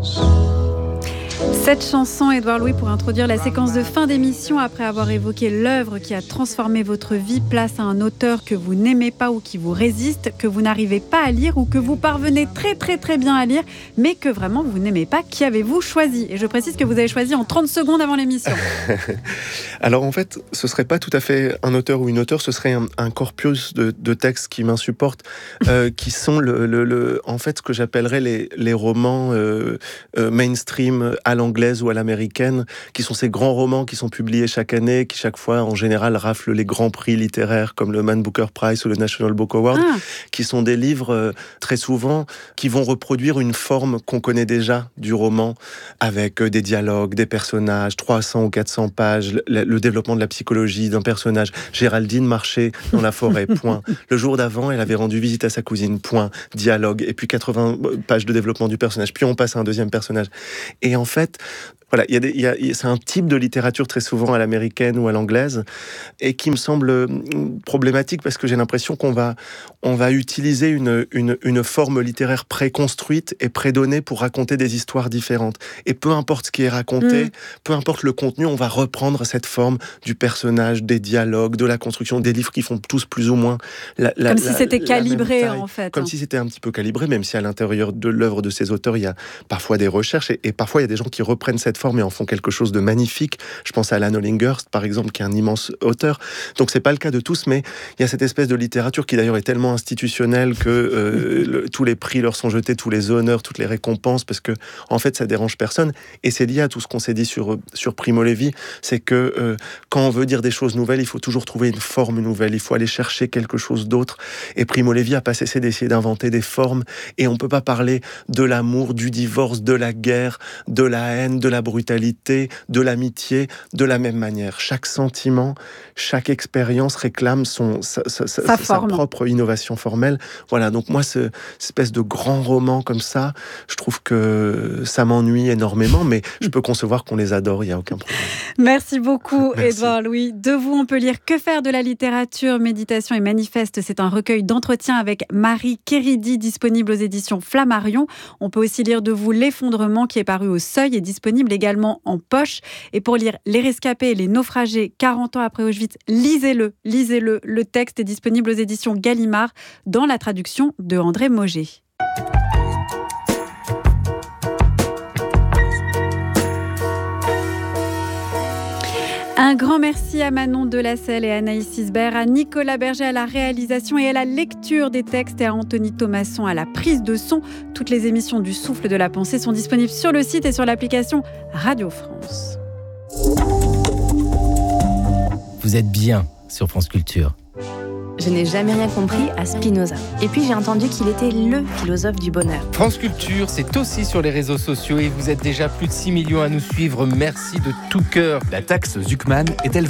Cette chanson, Édouard Louis, pour introduire la séquence de fin d'émission, après avoir évoqué l'œuvre qui a transformé votre vie, place à un auteur que vous n'aimez pas ou qui vous résiste, que vous n'arrivez pas à lire ou que vous parvenez très très très bien à lire, mais que vraiment vous n'aimez pas. Qui avez-vous choisi ? Et je précise que vous avez choisi en 30 secondes avant l'émission. Alors en fait, ce serait pas tout à fait un auteur ou une auteure, ce serait un corpus de textes qui m'insupportent, qui sont en fait ce que j'appellerais les romans mainstream à l'anglaise ou à l'américaine, qui sont ces grands romans qui sont publiés chaque année, qui chaque fois en général raflent les grands prix littéraires comme le Man Booker Prize ou le National Book Award, qui sont des livres très souvent qui vont reproduire une forme qu'on connaît déjà du roman, avec des dialogues, des personnages, 300 ou 400 pages, le développement de la psychologie d'un personnage. Géraldine marchait dans la forêt, point. Le jour d'avant, elle avait rendu visite à sa cousine, point. Dialogue, et puis 80 pages de développement du personnage, puis on passe à un deuxième personnage. Et en fait, voilà, c'est un type de littérature très souvent à l'américaine ou à l'anglaise et qui me semble problématique parce que j'ai l'impression qu'on va utiliser une forme littéraire préconstruite et prédonnée pour raconter des histoires différentes. Et peu importe ce qui est raconté, peu importe le contenu, on va reprendre cette forme du personnage, des dialogues, de la construction, des livres qui font tous plus ou moins comme si c'était calibré en fait. Comme si c'était un petit peu calibré, même si à l'intérieur de l'œuvre de ces auteurs, il y a parfois des recherches et parfois il y a des gens qui reprennent cette forme et en font quelque chose de magnifique. Je pense à Alan Hollinghurst, par exemple, qui est un immense auteur. Donc, c'est pas le cas de tous, mais il y a cette espèce de littérature qui, d'ailleurs, est tellement institutionnelle que tous les prix leur sont jetés, tous les honneurs, toutes les récompenses, parce que, en fait, ça dérange personne. Et c'est lié à tout ce qu'on s'est dit sur Primo Levi, c'est que quand on veut dire des choses nouvelles, il faut toujours trouver une forme nouvelle, il faut aller chercher quelque chose d'autre. Et Primo Levi a pas cessé d'essayer d'inventer des formes, et on peut pas parler de l'amour, du divorce, de la guerre, de la haine, de la brutalité, de l'amitié, de la même manière. Chaque sentiment, chaque expérience réclame sa propre innovation formelle. Voilà, donc moi, cette espèce de grand roman comme ça, je trouve que ça m'ennuie énormément, mais je peux concevoir qu'on les adore, il n'y a aucun problème. Merci beaucoup, Édouard Louis. De vous, on peut lire Que faire de la littérature, méditation et manifeste. C'est un recueil d'entretiens avec Marie Kéridi, disponible aux éditions Flammarion. On peut aussi lire de vous L'effondrement, qui est paru au Seuil et disponible également en poche. Et pour lire Les rescapés et les naufragés 40 ans après Auschwitz, lisez-le. Le texte est disponible aux éditions Gallimard dans la traduction de André Mauger. Un grand merci à Manon Delacelle et à Anaïs Isbert, à Nicolas Berger à la réalisation et à la lecture des textes et à Anthony Thomasson à la prise de son. Toutes les émissions du Souffle de la Pensée sont disponibles sur le site et sur l'application Radio France. Vous êtes bien sur France Culture. Je n'ai jamais rien compris à Spinoza. Et puis j'ai entendu qu'il était le philosophe du bonheur. France Culture, c'est aussi sur les réseaux sociaux et vous êtes déjà plus de 6 millions à nous suivre. Merci de tout cœur. La taxe Zuckman est-elle